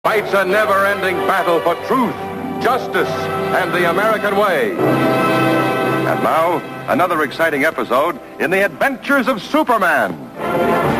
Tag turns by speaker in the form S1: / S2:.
S1: fights a never-ending battle for truth, justice, and the American way. And now, another exciting episode in the adventures of Superman.